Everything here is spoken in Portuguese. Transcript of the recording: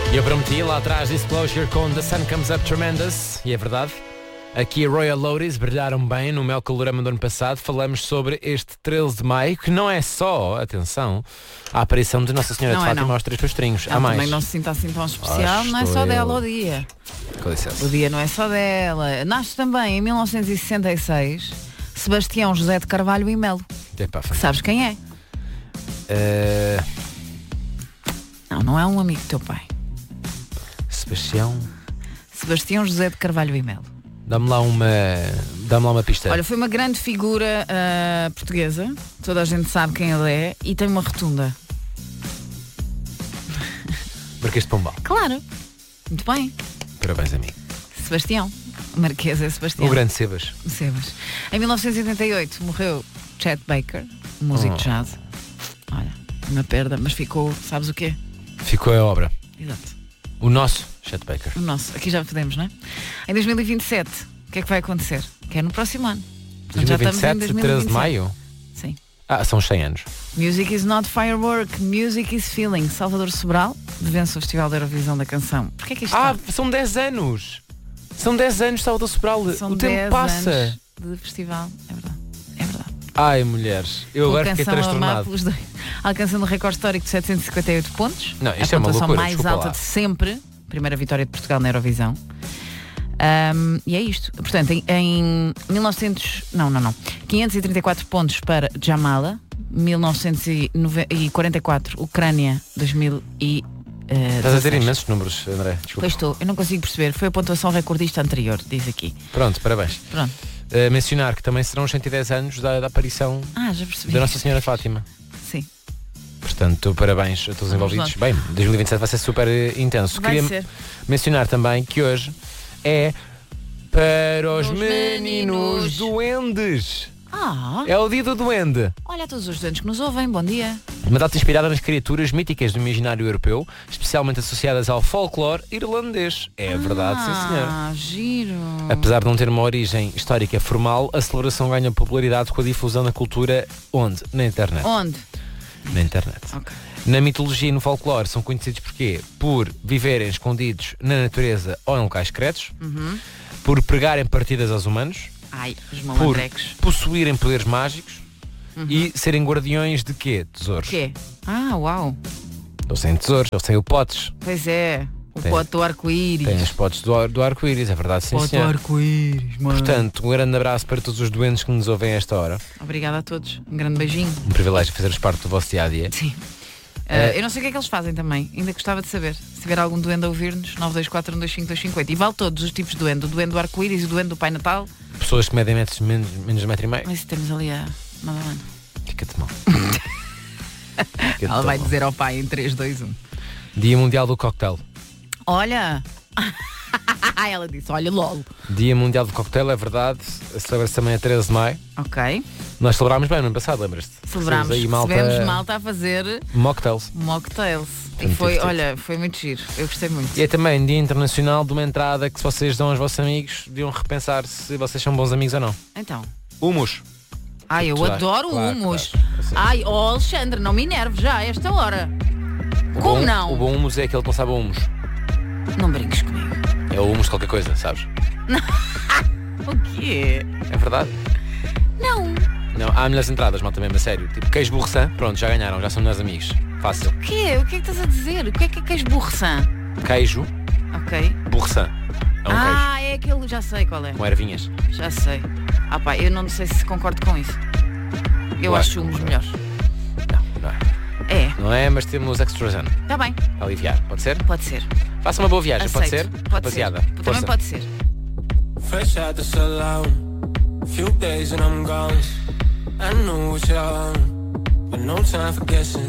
Eu prometi lá atrás Disclosure com The Sun Comes Up Tremendous. E é verdade. Aqui a Royal Loties brilharam bem no Mel Calorama do ano passado. Falamos sobre este 13 de maio, que não é só, atenção, a aparição de Nossa Senhora de Fátima aos Três Pastorinhos. Há mais. Também não se sinta assim tão especial, não é só dela o dia. Com licença. O dia não é só dela. Nasce também em 1966 Sebastião José de Carvalho e Melo. Epá, Sabes quem é? Não é um amigo do teu pai. Sebastião José de Carvalho e Melo. Dá-me lá uma pista. Olha, foi uma grande figura portuguesa. Toda a gente sabe quem ele é. E tem uma rotunda. Marquês de Pombal. Claro. Muito bem. Parabéns a mim. Sebastião. O Marquês é Sebastião. O grande Sebas. Em 1988 morreu Chet Baker, músico de jazz. Olha, uma perda, mas ficou, sabes o quê? Ficou a obra. Exato. O nosso Chet Baker. O nosso. Aqui já podemos, não é? Em 2027, o que é que vai acontecer? Que é no próximo ano. Portanto, 2027, 13 de maio? Sim. São os 100 anos. Music is not firework, music is feeling. Salvador Sobral vence o Festival da Eurovisão da Canção. Porquê é que isto são 10 anos. São 10 anos, Salvador Sobral. São o tempo passa. Anos de festival. É verdade. É verdade. Ai, mulheres. Eu agora fiquei transtornado. Alcançando o recorde histórico de 758 pontos. Não, isto é uma loucura. A pontuação mais alta de sempre. Primeira vitória de Portugal na Eurovisão. E é isto. Portanto, em 534 pontos para Jamala, 1944 Ucrânia, 2000 e estás a ter imensos números, André. Desculpa. Pois estou, eu não consigo perceber. Foi a pontuação recordista anterior, diz aqui. Pronto, parabéns. Pronto. Mencionar que também serão os 110 anos da aparição já percebi. da Nossa Senhora de Fátima. Sim. Portanto, parabéns a todos os envolvidos. Bem, 2027 vai ser super intenso. Queria mencionar também que hoje é para os meninos duendes. É o dia do duende. Olha a todos os duendes que nos ouvem, bom dia. Uma data inspirada nas criaturas míticas do imaginário europeu, especialmente associadas ao folclore irlandês. É verdade, sim senhor. Giro. Apesar de não ter uma origem histórica formal, a celebração ganha popularidade com a difusão da cultura onde? Na internet. Onde? Na internet. Okay. Na mitologia e no folclore são conhecidos porquê? Por viverem escondidos na natureza ou em locais secretos, por pregarem partidas aos humanos, os por malandrecos, possuírem poderes mágicos e serem guardiões de quê? Tesouros. Quê? Uau. Eles têm tesouros, eles têm o potes. Pois é. O pote do arco-íris. Tem os potes do arco-íris, é verdade, sim, pote do arco-íris, mano. Portanto, um grande abraço para todos os doentes que nos ouvem a esta hora. Obrigada a todos. Um grande beijinho. Um privilégio fazeres parte do vosso dia-a-dia. Sim. Eu não sei o que é que eles fazem também. Ainda gostava de saber. Se tiver algum duende a ouvir-nos, 924-125-250. E vale todos os tipos de duende. O duende do arco-íris, o duende do Pai Natal. Pessoas que medem menos de 1,5 metro. Mas temos ali a Madalena. Fica-te mal. Ela vai dizer ao pai em 3, 2, 1. Dia Mundial do Cocktail. Olha! Ela disse, olha, LOL. Dia Mundial do Cocktail, é verdade. Celebra-se também a 13 de maio. Ok. Nós celebrámos bem no ano passado, lembras-te? Celebrámos. Recebemos malta a fazer mocktails. E foi, olha, foi muito giro. Eu gostei muito. E é também Dia Internacional de uma entrada que, se vocês dão aos vossos amigos, deviam repensar se vocês são bons amigos ou não. Então. Humus. Eu adoro humus. Claro. Alexandre, não me enerve já a esta hora. Como não? O bom humus é aquele que não sabe humus. Não brinques comigo. É o humus de qualquer coisa, sabes? O quê? É verdade? Não, há melhores entradas, mal também, a sério. Tipo, queijo burreçã, pronto, já ganharam, já são melhores amigos. Fácil. O quê? O que é que estás a dizer? O que é queijo burreçã? Queijo. Ok. Burreçã. É um queijo. É aquele, já sei qual é. Com ervinhas. Já sei. Eu não sei se concordo com isso. Eu acho uns melhores. Não é. É. Não é, mas temos extra. Está bem. Para aliviar, pode ser? Pode ser. Faça uma boa viagem, Aceito. pode ser? Rapaziada. Também pode ser. Fresh out the salon, few days and I'm gone. I know what you're on, but no time for guessing.